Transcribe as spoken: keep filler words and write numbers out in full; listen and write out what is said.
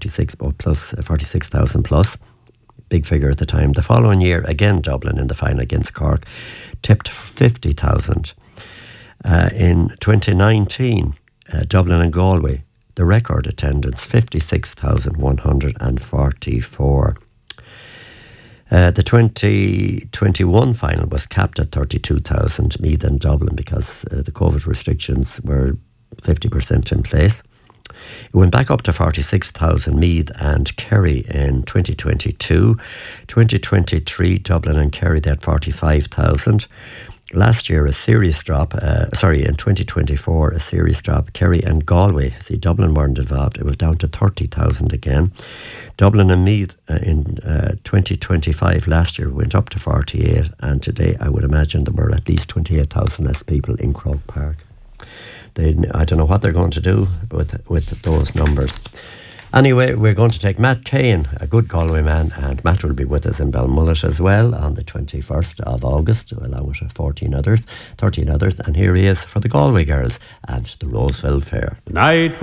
forty-six or plus uh, forty-six thousand plus. Big figure at the time. The following year, again Dublin in the final against Cork, tipped fifty thousand. Uh, in twenty nineteen, uh, Dublin and Galway, the record attendance fifty-six thousand one hundred forty-four. Uh, the twenty twenty-one final was capped at thirty-two thousand, Meath and Dublin, because uh, the COVID restrictions were fifty percent in place. It went back up to forty-six thousand, Meath and Kerry in twenty twenty-two. twenty twenty-three, Dublin and Kerry, they had forty-five thousand. Last year, a serious drop, uh, sorry, in twenty twenty-four, a serious drop. Kerry and Galway, see, Dublin weren't involved, it was down to thirty thousand again. Dublin and Meath uh, in uh, twenty twenty-five last year went up to forty-eight, and today I would imagine there were at least twenty-eight thousand less people in Croke Park. They, I don't know what they're going to do with, with those numbers. Anyway, we're going to take Matt Kane, a good Galway man, and Matt will be with us in Belmullet as well on the twenty-first of August, along with fourteen others, thirteen others, and here he is for the Galway Girls and the Roseville Fair. Night